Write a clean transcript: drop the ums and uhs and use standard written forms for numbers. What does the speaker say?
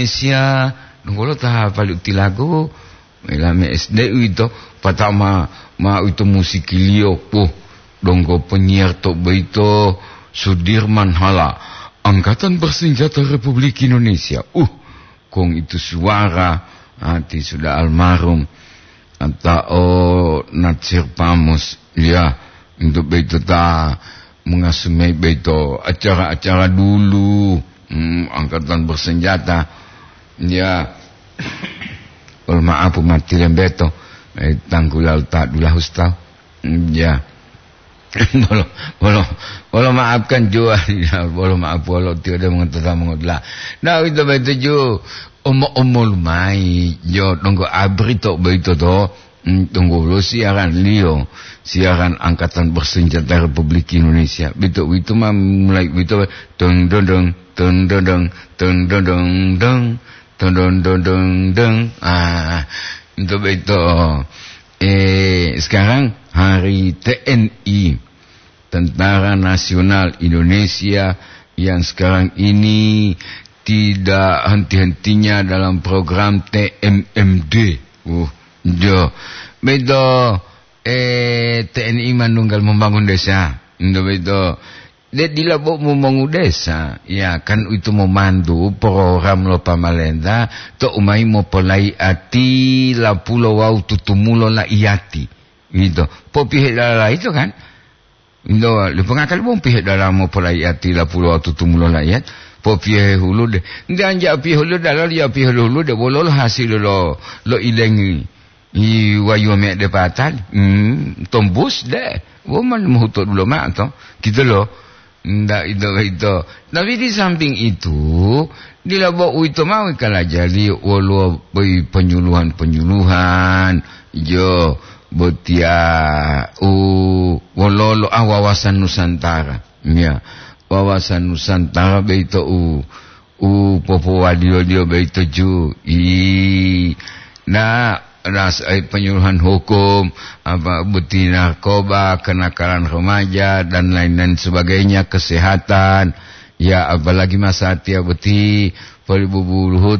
Indonesia nunggu tah paling uti lagu melame SD itu pertama itu musik ilio donggo penyiar tok beito Sudirman Hala Angkatan Bersenjata Republik Indonesia kong itu suara hati sudah almarhum atau Natsir Pamus ya untuk beito ta mengasumai beito acara-acara dulu Angkatan Bersenjata ya kalau maaf mati lembeto tanggulal tak dula hustau ya Bolo maafkan jua bolo maaf bolo tiada mengatakan mengodlah nah itu betul ju omo lumai yo tunggu abri tok begitu to tunggu lo siaran Leo siaran Angkatan Bersenjata Republik Indonesia betul itu mah mulai betul dong itu betul sekarang hari TNI Tentara Nasional Indonesia yang sekarang ini tidak henti-hentinya dalam program TMMD. Beto TNI Manunggal membangun desa. Beto dilabok membangun desa. Ya kan itu memandu program lo pamalenta to umai mo polai ati la pulau wau tutumulo la iati. Gitu. Popi hala itu kan. Indo le pengakal bom pihak dalam mo polai ati la pulau wau tutumulo la iat. Popi hulu de. Nganja pi hulu dalam dia pi hulu de bolol hasil lo ilengi. I wayu me de patal. Tombus de. Woman muhutot dulu mak to. Gitu lo. Ndak itu. Tapi di samping itu, di labok itu mau kalau jadi walau penyuluhan, yo botia walau wawasan Nusantara, ya wawasan Nusantara beito popo wadio beito ju penyuluhan hukum, bukti narkoba, kenakalan remaja dan lain-lain sebagainya, kesehatan, ya apalagi masa tia bukti, polibu luhut